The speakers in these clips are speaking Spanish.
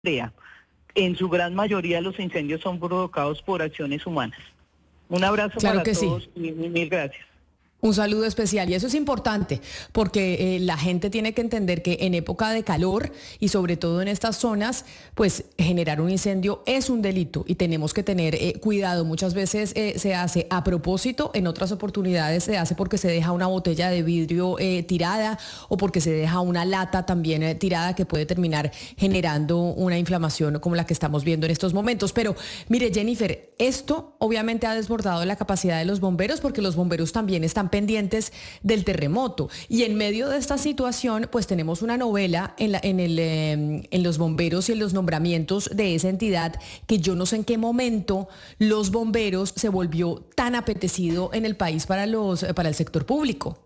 crea. En su gran mayoría los incendios son provocados por acciones humanas. Un abrazo Claro para que todos sí. y mil gracias. Un saludo especial y eso es importante porque la gente tiene que entender que en época de calor y sobre todo en estas zonas, pues generar un incendio es un delito y tenemos que tener cuidado. Muchas veces se hace a propósito, en otras oportunidades se hace porque se deja una botella de vidrio tirada o porque se deja una lata también tirada que puede terminar generando una inflamación como la que estamos viendo en estos momentos. Pero mire, Jennifer, esto obviamente ha desbordado la capacidad de los bomberos porque los bomberos también están pendientes del terremoto. Y en medio de esta situación, pues tenemos una novela en los bomberos y en los nombramientos de esa entidad que yo no sé en qué momento los bomberos se volvió tan apetecido en el país para el sector público.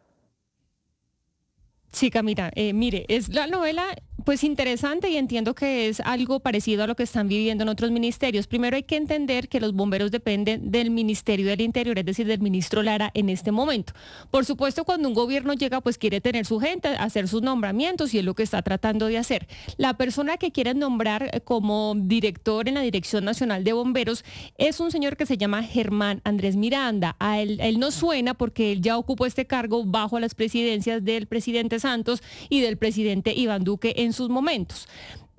Sí, Camila, mire, es la novela pues interesante y entiendo que es algo parecido a lo que están viviendo en otros ministerios. Primero hay que entender que los bomberos dependen del Ministerio del Interior, es decir, del ministro Lara en este momento. Por supuesto, cuando un gobierno llega, pues quiere tener su gente, hacer sus nombramientos y es lo que está tratando de hacer. La persona que quieren nombrar como director en la Dirección Nacional de Bomberos es un señor que se llama Germán Andrés Miranda. A él no suena porque él ya ocupó este cargo bajo las presidencias del presidente Santos y del presidente Iván Duque en sus momentos.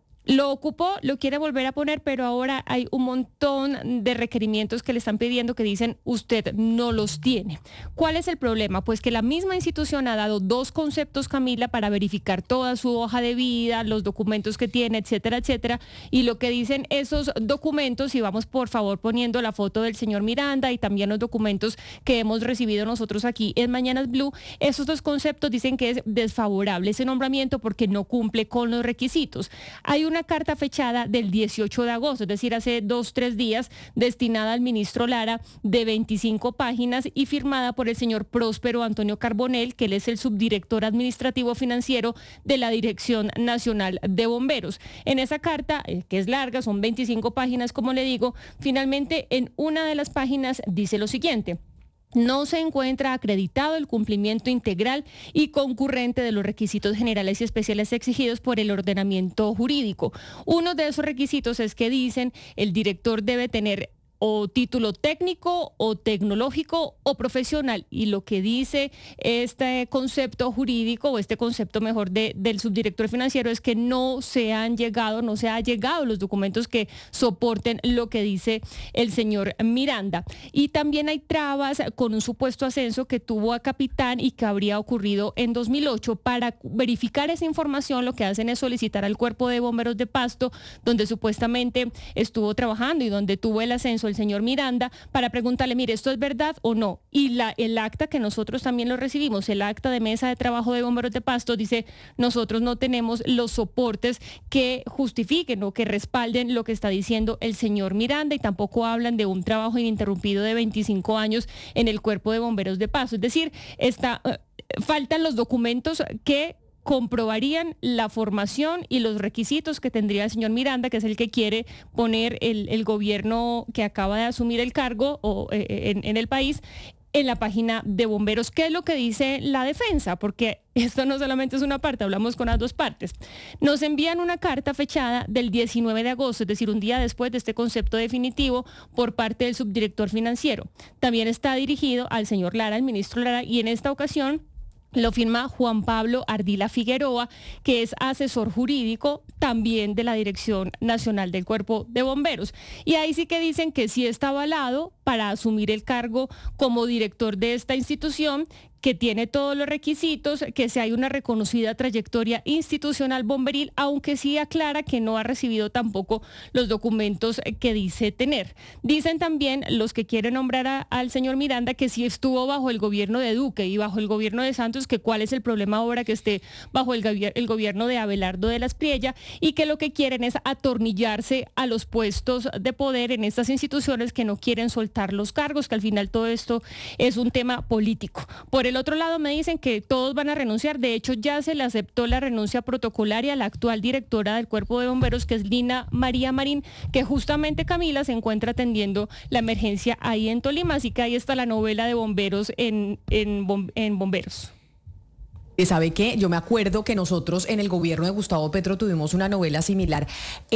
Lo ocupó, lo quiere volver a poner, pero ahora hay un montón de requerimientos que le están pidiendo que dicen usted no los tiene. ¿Cuál es el problema? Pues que la misma institución ha dado dos conceptos, Camila, para verificar toda su hoja de vida, los documentos que tiene, etcétera, etcétera. Y lo que dicen esos documentos, y vamos por favor poniendo la foto del señor Miranda y también los documentos que hemos recibido nosotros aquí en Mañanas Blue, esos dos conceptos dicen que es desfavorable ese nombramiento porque no cumple con los requisitos. Hay una carta fechada del 18 de agosto, es decir, hace 2-3 días, destinada al ministro Lara de 25 páginas y firmada por el señor Próspero Antonio Carbonell, que él es el subdirector administrativo financiero de la Dirección Nacional de Bomberos. En esa carta, que es larga, son 25 páginas, como le digo, finalmente en una de las páginas dice lo siguiente: no se encuentra acreditado el cumplimiento integral y concurrente de los requisitos generales y especiales exigidos por el ordenamiento jurídico. Uno de esos requisitos es que dicen el director debe tener o título técnico o tecnológico o profesional, y lo que dice este concepto jurídico o este concepto mejor del subdirector financiero es que no se ha llegado los documentos que soporten lo que dice el señor Miranda. Y también hay trabas con un supuesto ascenso que tuvo a capitán y que habría ocurrido en 2008. Para verificar esa información lo que hacen es solicitar al Cuerpo de Bomberos de Pasto, donde supuestamente estuvo trabajando y donde tuvo el ascenso el señor Miranda, para preguntarle, mire, ¿esto es verdad o no? Y el acta que nosotros también lo recibimos, el acta de mesa de trabajo de Bomberos de Pasto, dice, nosotros no tenemos los soportes que justifiquen o que respalden lo que está diciendo el señor Miranda, y tampoco hablan de un trabajo ininterrumpido de 25 años en el Cuerpo de Bomberos de Pasto. Es decir, faltan los documentos que comprobarían la formación y los requisitos que tendría el señor Miranda, que es el que quiere poner el gobierno que acaba de asumir el cargo en el país, en la página de bomberos. ¿Qué es lo que dice la defensa? Porque esto no solamente es una parte, hablamos con las dos partes. Nos envían una carta fechada del 19 de agosto, es decir, un día después de este concepto definitivo por parte del subdirector financiero. También está dirigido al señor Lara, al ministro Lara, y en esta ocasión lo firma Juan Pablo Ardila Figueroa, que es asesor jurídico también de la Dirección Nacional del Cuerpo de Bomberos. Y ahí sí que dicen que sí está avalado para asumir el cargo como director de esta institución, que tiene todos los requisitos, que si hay una reconocida trayectoria institucional bomberil, aunque sí aclara que no ha recibido tampoco los documentos que dice tener. Dicen también los que quieren nombrar al señor Miranda que sí estuvo bajo el gobierno de Duque y bajo el gobierno de Santos, que cuál es el problema ahora que esté bajo el gobierno de Abelardo de la Espriella, y que lo que quieren es atornillarse a los puestos de poder en estas instituciones, que no quieren soltar los cargos, que al final todo esto es un tema político. Por el otro lado me dicen que todos van a renunciar. De hecho, ya se le aceptó la renuncia protocolaria a la actual directora del Cuerpo de Bomberos, que es Lina María Marín, que justamente, Camila, se encuentra atendiendo la emergencia ahí en Tolima. Así que ahí está la novela de bomberos en Bomberos. ¿Sabe qué? Yo me acuerdo que nosotros en el gobierno de Gustavo Petro tuvimos una novela similar